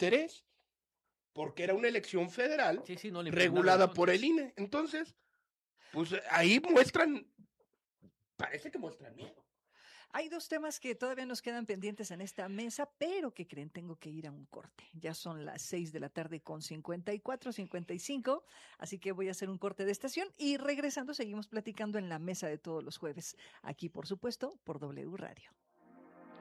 interés, porque era una elección federal Sí, no le regulada impugnaron, por el INE. Entonces, pues ahí muestran, parece que muestran miedo. Hay dos temas que todavía nos quedan pendientes en esta mesa, pero ¿qué creen? Tengo que ir a un corte. Ya son las 6 de la tarde con 54, 55, así que voy a hacer un corte de estación y regresando seguimos platicando en la mesa de todos los jueves, aquí por supuesto por W Radio.